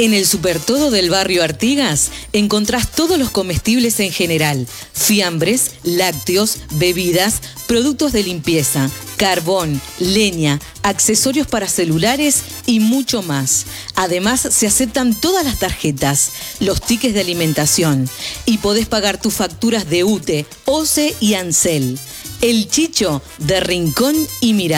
En el Supertodo del barrio Artigas encontrás todos los comestibles en general, fiambres, lácteos, bebidas, productos de limpieza, carbón, leña, accesorios para celulares y mucho más. Además, se aceptan todas las tarjetas, los tickets de alimentación y podés pagar tus facturas de UTE, OCE y ANSEL. El Chicho de Rincón y Miranda.